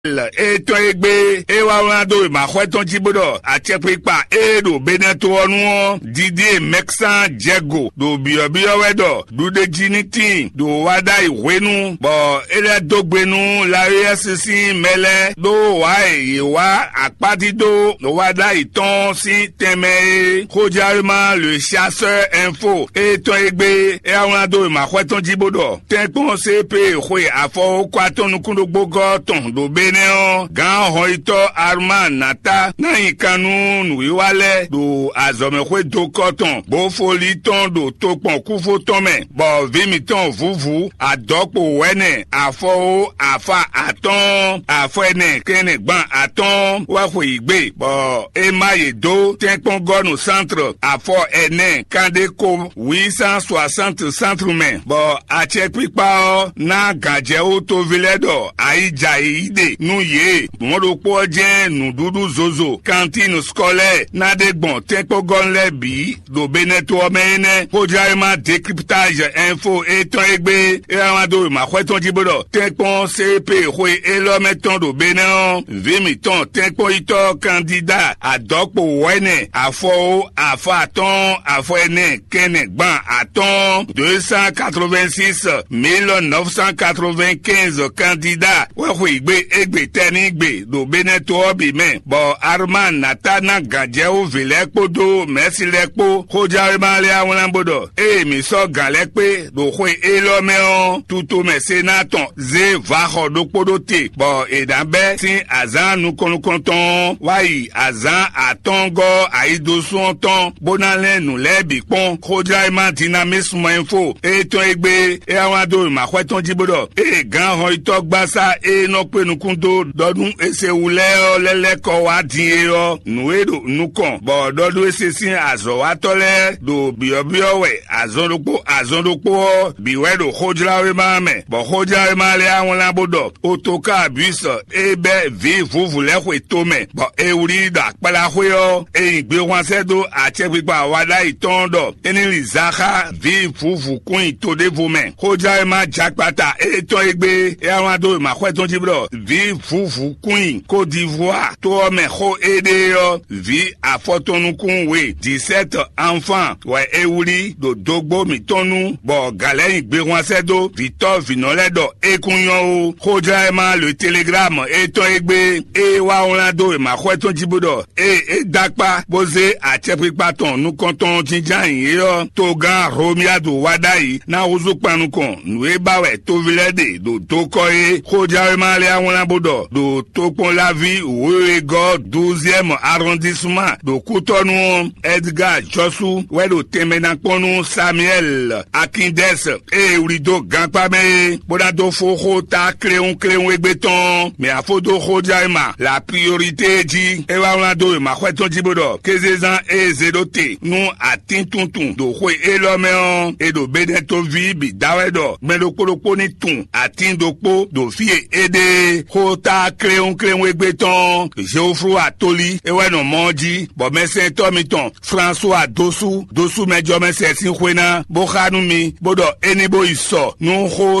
Eto egbe ewa wando mahweton jibodo achepipa edo beneto onu Didier Mexan Jego do biobio wedo do de jiniti do wada iwenu bo ele dogbenu la sisi mele do wa yewa apadido do wada iton si teme kojarima le chasseur info eto egbe ewa wando mahweton jibodo tenpon CP khwe afo kwaton kundo gbogo ton do Neo gan hoito Arman Nata na ikanu nuiwale do azomekwe do koton bo foliton do topon kufo tome bo vimiton vuvu adokpo wene afo afa aton afene kene gban aton wafo igbe bo emaye do tenpon gonu centre afo ene kandeko 860 centre men bo achepipa na gaje auto viledo aija ide nu ye modo po je nu dudu zozo cantine scolaire na de bon tempo gonle bi do beneto omene pojarima décryptage info eton egbe amado ma kweton jibodo tempo CP hwe elometon do benon vimiton tempo ito candidat adokpo wene afo afaton afene kene gban aton 286 1995 candidats we igbe egbe tenigbe do beneto obi men bo Arman Natana gajeo vilekpodo mesilekpo kojaremale awonbodo mi so galekpe do kwe elomeo tuto mesenaton ze vaho do podote bo edambe tin azan nu konukonton wai azan atongo aidosun ton bonale nu lebi pon kojarema dynamisme info eton egbe awado makweton jibodo gan ho itogbasa no penukundo dodun esewule leleko wa diero nuedo nukon bo dodun esesin azo wa tole do biobiowe azondokpo biwedo hojlawe mame bo hojlawe male awon labodo otoka bus ebe vi vuvule kwe tome bo eurida pala hweo igbe wansedo achegba wada itondo enili zaka vi vuvu kun to de vomen hojlawe ma jakpata eton egbe awado makweton jibro vi vuvu queen Côte d'Ivoire to me ho edeo vi afotonukun we 17 enfants we euri do dogbo mitonu bo galen igbe wọn sedo Victor Vinoledo ekunyan o kojaema le telegram eton egbe wa orlando ma kweton jibodo dapa boze achepipaton nu konton jinjan yo to gan romiado wadai na uzupanukon nu ebawe to vilede do tokoe kojaema le awon bodo do topon la vie Ouego 12e arrondissement do Cotonou Edgar Josu wedo temenakponu Samuel Akindes urido gampame boda do foko ta kleon egbeton me afodo hojaima la priorité di ewalando ma kweton jibodo kezezan zedote nu atintuntun do kwe elomeon e do beneto vibi dawedo melo koloponi tun atindokpo do fie ede kota kleon egbeton Geoffroy Atoli eweno monji bo mesen tomiton François Dosu mejo mesen sinkwena bo khanumi bodo enibo iso nu ho